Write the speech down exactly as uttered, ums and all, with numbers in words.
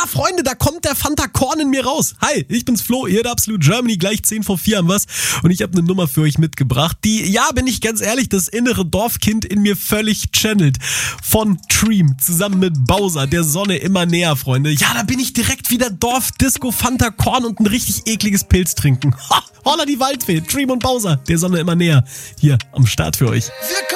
Freunde, da kommt der Fanta Korn in mir raus. Hi, ich bin's Flo, ihr hört Absolute Germany, gleich zehn vor vier haben wir's. Und ich habe eine Nummer für euch mitgebracht, die, ja, bin ich ganz ehrlich, das innere Dorfkind in mir völlig channelt. Von Dream, zusammen mit Bowser, der Sonne immer näher, Freunde. Ja, da bin ich direkt wieder Dorf, Disco, Fanta Korn und ein richtig ekliges Pilz trinken. Ha, holla die Waldfee, Dream und Bowser, der Sonne immer näher. Hier am Start für euch. Wir